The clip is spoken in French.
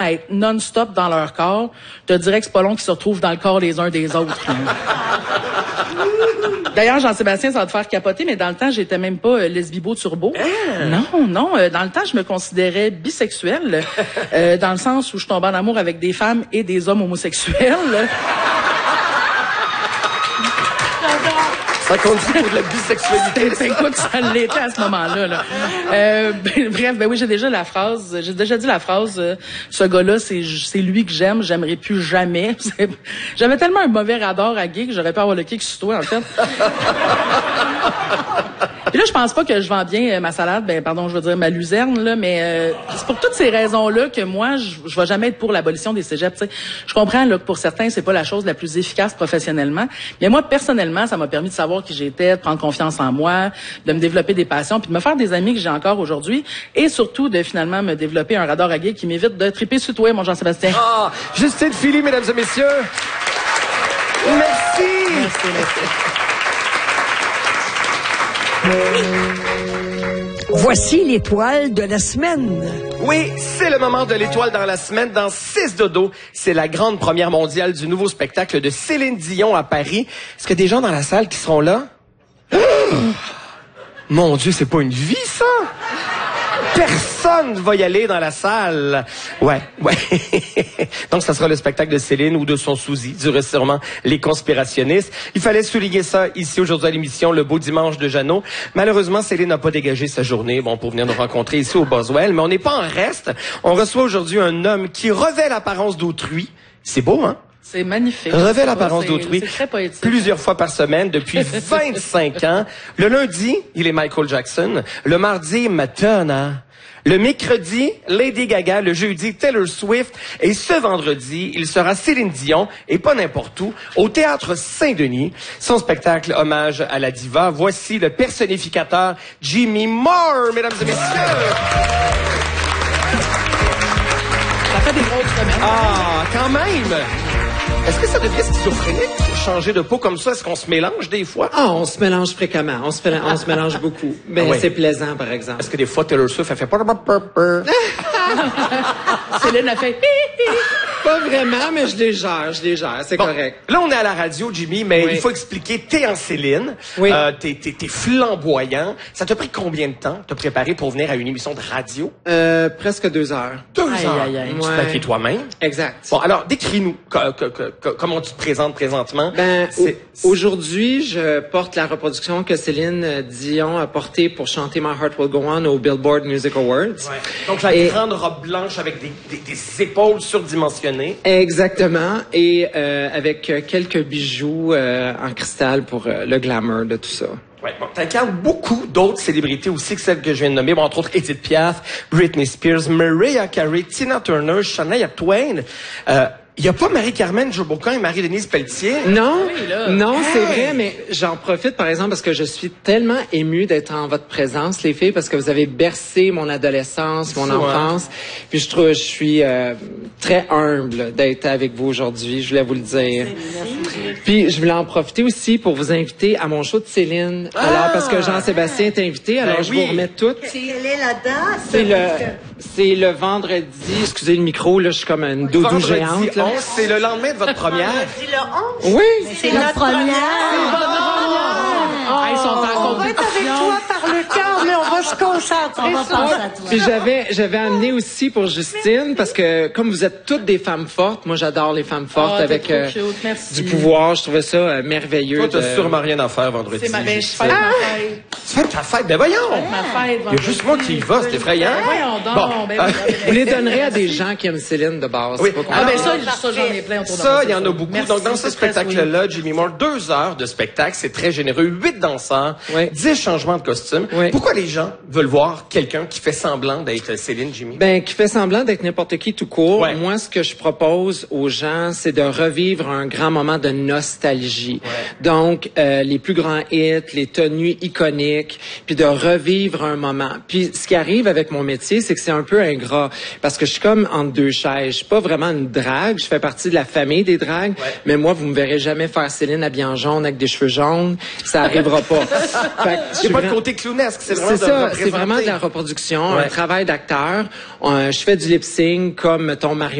à être non-stop dans leur corps, je te dirais que c'est pas long qu'ils se retrouvent dans le corps les uns des autres. D'ailleurs, Jean-Sébastien, ça va te faire capoter, mais dans le temps, j'étais même pas lesbibo turbo. Non. Dans le temps, je me considérais bisexuelle, dans le sens où je tombais en amour avec des femmes et des hommes homosexuels. Ça compte pour de la bisexualité. Écoute, ça l'était à ce moment-là. Là. Bref, oui, j'ai déjà dit la phrase, ce gars-là, c'est lui que j'aimerais plus jamais. J'avais tellement un mauvais radar à gay que j'aurais pu avoir le kick sur toi, en fait. Puis là, je pense pas que je vends bien ma salade, je veux dire ma luzerne, là, mais c'est pour toutes ces raisons-là que moi, je vais jamais être pour l'abolition des cégeps. T'sais. Je comprends là, que pour certains, c'est pas la chose la plus efficace professionnellement, mais moi, personnellement, ça m'a permis de savoir qui j'étais, de prendre confiance en moi, de me développer des passions, puis de me faire des amis que j'ai encore aujourd'hui, et surtout de finalement me développer un radar à gay qui m'évite de triper sur toi, mon Jean-Sébastien. Ah, Justine Philly, mesdames et messieurs. Merci. Voici l'étoile de la semaine. Oui, c'est le moment de l'étoile dans la semaine. Dans 6 dodo, c'est la grande première mondiale du nouveau spectacle de Céline Dion à Paris. Est-ce qu'il y a des gens dans la salle qui seront là? Mon Dieu, c'est pas une vie, ça! Personne va y aller dans la salle. Ouais. Donc, ça sera le spectacle de Céline ou de son sousi, diraient sûrement les conspirationnistes. Il fallait souligner ça ici aujourd'hui à l'émission Le Beau Dimanche de Jeannot. Malheureusement, Céline n'a pas dégagé sa journée, pour venir nous rencontrer ici au Boswell. Mais on n'est pas en reste. On reçoit aujourd'hui un homme qui revêt l'apparence d'autrui. C'est beau, hein? C'est magnifique. Revêt l'apparence d'autrui. C'est très poétique. Plusieurs fois par semaine depuis 25 ans. Le lundi, il est Michael Jackson. Le mardi, Madonna. Le mercredi, Lady Gaga. Le jeudi, Taylor Swift. Et ce vendredi, il sera Céline Dion, et pas n'importe où, au Théâtre Saint-Denis. Son spectacle hommage à la diva. Voici le personnificateur Jimmy Moore, mesdames et messieurs. Ça fait des grosses semaines. Ah, quand même! Est-ce que ça devient schizophrénique, changer de peau comme ça? Est-ce qu'on se mélange des fois? Ah, on se mélange fréquemment. On se mélange beaucoup. Mais oui. C'est plaisant, par exemple. Est-ce que des fois, Taylor Swift, elle fait... Céline a fait... Pas vraiment, mais je les gère. C'est correct. Là, on est à la radio, Jimmy, mais Oui. il faut expliquer. T'es en Céline. Oui. T'es flamboyant. Ça t'a pris combien de temps te préparer pour venir à une émission de radio? Presque 2 heures. 2 Aïe, heures. aïe, aïe. Tu Ouais. t'es maquillé toi-même. Exact. Bon, alors, décris-nous comment tu te présentes présentement. Aujourd'hui, je porte la reproduction que Céline Dion a portée pour chanter My Heart Will Go On au Billboard Music Awards. Ouais. Donc, la grande robe blanche avec des épaules surdimensionnées. Exactement. Et avec quelques bijoux en cristal pour le glamour de tout ça. Ouais, t'incarnes beaucoup d'autres célébrités aussi que celles que je viens de nommer, entre autres Edith Piaf, Britney Spears, Mariah Carey, Tina Turner, Shania Twain. Il y a pas Marie-Carmen Jobocan et Marie-Denise Pelletier? Non, Oui, là. non, c'est vrai, mais j'en profite, par exemple, parce que je suis tellement émue d'être en votre présence, les filles, parce que vous avez bercé mon adolescence, mon enfance. Puis je suis très humble d'être avec vous aujourd'hui, je voulais vous le dire. Puis je voulais en profiter aussi pour vous inviter à mon show de Céline. Alors, parce que Jean-Sébastien est invité, alors je vous remets toutes. Quelle est la date? C'est le vendredi, excusez le micro, là, je suis comme une doudou Vendredi géante. Là. 11, c'est le lendemain de votre première. C'est le 11? Oui! C'est notre première. Ils sont en On va être avec toi par le cœur, mais on va se concentrer sur ça. Puis j'avais amené aussi pour Justine, parce que comme vous êtes toutes des femmes fortes, moi j'adore les femmes fortes avec du pouvoir, je trouvais ça merveilleux. Toi, t'as sûrement rien à faire vendredi. C'est ma belle, je fête ma fête. Tu fais ta fête? Ben voyons! Ma fête. Il y a juste moi qui y va, c'est effrayant. Voyons donc. Vous les donnerez à des gens qui aiment Céline de base. Oui. C'est pas Ah, compliqué. ça, j'en ai plein autour de moi. Ça, il y en a beaucoup. Merci, Donc, dans ce c'est très spectacle-là, Jimmy Moore, 2 heures de spectacle, c'est très généreux. 8 danseurs, Oui. 10 changements de costumes. Oui. Pourquoi les gens veulent voir quelqu'un qui fait semblant d'être Céline, Jimmy? Qui fait semblant d'être n'importe qui tout court. Ouais. Moi, ce que je propose aux gens, c'est de revivre un grand moment de nostalgie. Ouais. Donc, les plus grands hits, les tenues iconiques, puis de revivre un moment. Puis, ce qui arrive avec mon métier, c'est que c'est un peu ingrat, parce que je suis comme entre deux chaises. Je suis pas vraiment une drague, je fais partie de la famille des dragues, mais moi, vous me verrez jamais faire Céline habillée en jaune avec des cheveux jaunes. Ça arrivera pas. Fait que C'est pas le côté clownesque, c'est vraiment c'est ça, c'est vraiment de la reproduction, un travail d'acteur. Je fais du lip-sync comme ton Marion